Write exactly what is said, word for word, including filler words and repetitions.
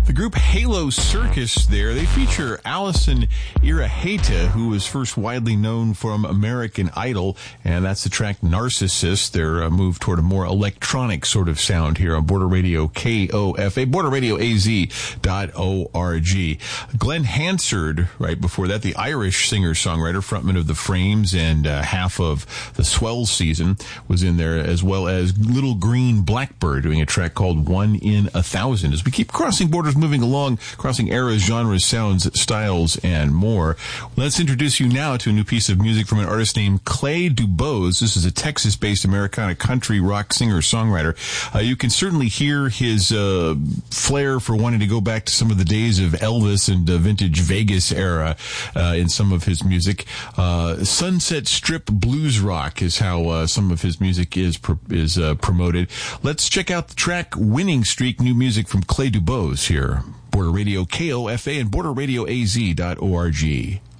The group Halo Circus there, they feature Allison Iraheta, who was first widely known from American Idol, and that's the track Narcissist. Their uh, move toward a more electronic sort of sound here on Border Radio K O F A, border radio a z dot org. Glenn Hansard, right before that, the Irish singer-songwriter, frontman of The Frames and uh, half of the Swell season, was in there, as well as Little Green Blackbird doing a track called One in a Thousand. As we keep crossing borders, moving along, crossing eras, genres, sounds, styles, and more. Let's introduce you now to a new piece of music from an artist named Clay Dubose. This is a Texas-based Americana country rock singer-songwriter. Uh, you can certainly hear his uh, flair for wanting to go back to some of the days of Elvis and uh, vintage Vegas era uh, in some of his music. Uh, Sunset Strip blues rock is how uh, some of his music is pro- is uh, promoted. Let's check out the track Winning Streak, new music from Clay Dubose here. Border Radio K O F A and border radio a z dot org.